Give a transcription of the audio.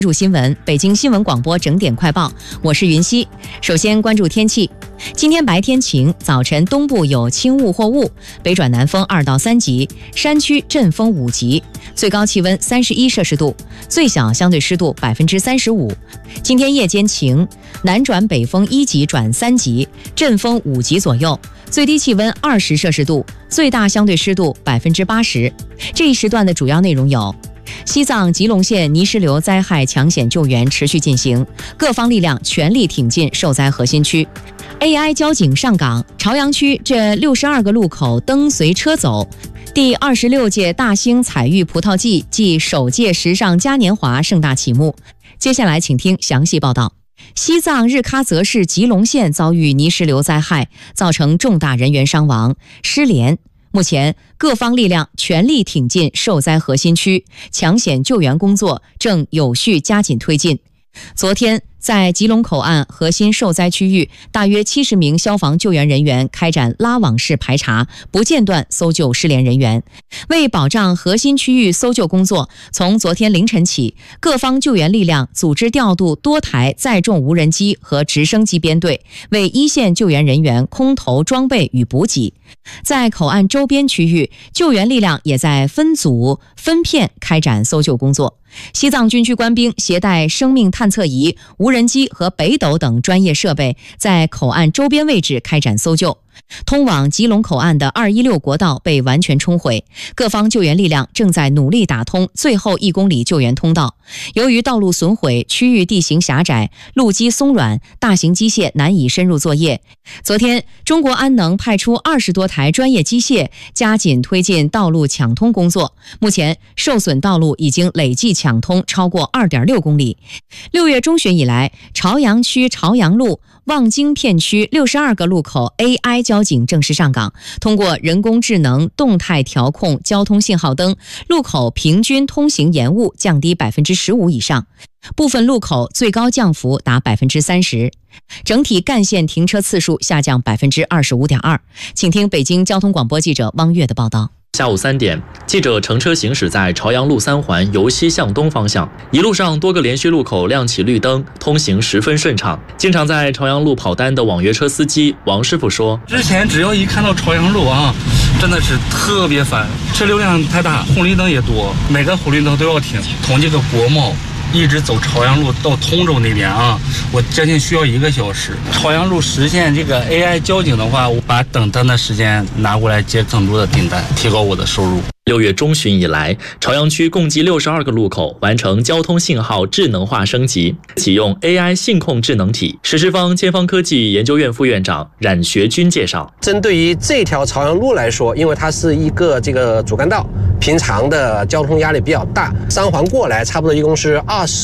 入新闻，北京新闻广播整点快报，我是云溪。首先关注天气，今天白天晴，早晨东部有轻雾或雾，北转南风2到3级，山区阵风5级，最高气温31摄氏度，最小相对湿度35%。今天夜间晴，南转北风1级转3级，阵风5级左右，最低气温20摄氏度，最大相对湿度80%。这一时段的主要内容有：西藏吉隆县泥石流灾害抢险救援持续进行，各方力量全力挺进受灾核心区。AI 交警上岗，朝阳区这62个路口灯随车走。第26届大兴采玉葡萄季暨首届时尚嘉年华盛大启幕。接下来请听详细报道。西藏日喀则市吉隆县遭遇泥石流灾害，造成重大人员伤亡、失联。目前，各方力量全力挺进受灾核心区，抢险救援工作正有序加紧推进。昨天，在吉隆口岸核心受灾区域，大约70名消防救援人员开展拉网式排查，不间断搜救失联人员。为保障核心区域搜救工作，从昨天凌晨起，各方救援力量组织调度多台载重无人机和直升机编队，为一线救援人员空投装备与补给。在口岸周边区域，救援力量也在分组分片开展搜救工作。西藏军区官兵携带生命探测仪、无人机和北斗等专业设备，在口岸周边位置开展搜救。通往吉隆口岸的216国道被完全冲毁，各方救援力量正在努力打通最后1公里救援通道。由于道路损毁，区域地形狭窄，路基松软，大型机械难以深入作业。昨天，中国安能派出20多台专业机械，加紧推进道路抢通工作。目前，受损道路已经累计抢通超过2.6公里。6月中旬以来，朝阳区朝阳路、望京片区62个路口 AI 交警正式上岗，通过人工智能动态调控交通信号灯，路口平均通行延误降低15%以上，部分路口最高降幅达30%，整体干线停车次数下降25.2%。请听北京交通广播记者汪月的报道。 下午3点，记者乘车行驶在朝阳路3环由西向东方向，一路上多个连续路口亮起绿灯，通行十分顺畅。经常在朝阳路跑单的网约车司机王师傅说：“ 之前只要一看到朝阳路啊，真的是特别烦，车流量太大，红绿灯也多，每个红绿灯都要停。从这个国贸一直走朝阳路到通州那边啊，我将近需要1个小时。朝阳路实现这个 AI 交警的话，我把等单的时间拿过来接更多的订单，提高我的收入。” 6月中旬以来，朝阳区共计62个路口完成交通信号智能化升级，启用 AI 信控智能体。实施方千方科技研究院副院长冉学军介绍， 针对于这条朝阳路来说，因为它是一个主干道，平常的交通压力比较大，3环过来差不多一共是20